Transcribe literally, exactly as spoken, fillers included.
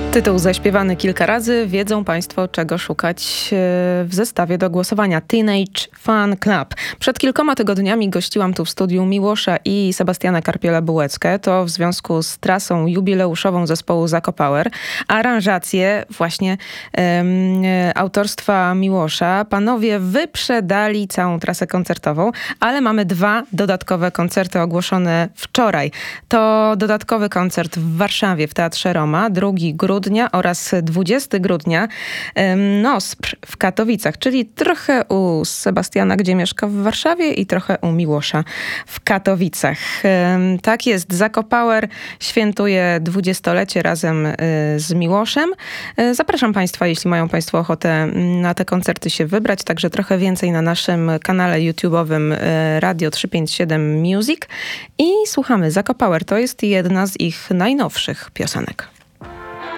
Tytuł zaśpiewany kilka razy. Wiedzą Państwo, czego szukać w zestawie do głosowania. Teenage Fan Club. Przed kilkoma tygodniami gościłam tu w studiu Miłosza i Sebastiana Karpiela-Bułeckę. To w związku z trasą jubileuszową zespołu Zakopower. Aranżacje właśnie um, autorstwa Miłosza. Panowie wyprzedali całą trasę koncertową, ale mamy dwa dodatkowe koncerty ogłoszone wczoraj. To dodatkowy koncert w Warszawie w Teatrze Roma, drugi grudnia oraz dwudziestego grudnia Nospr w Katowicach, czyli trochę u Sebastiana, gdzie mieszka w Warszawie, i trochę u Miłosza w Katowicach. Tak jest, Zakopower świętuje dwudziestolecie razem z Miłoszem. Zapraszam Państwa, jeśli mają Państwo ochotę na te koncerty się wybrać, także trochę więcej na naszym kanale YouTube'owym Radio trzysta pięćdziesiąt siedem Music i słuchamy Zakopower. To jest jedna z ich najnowszych piosenek.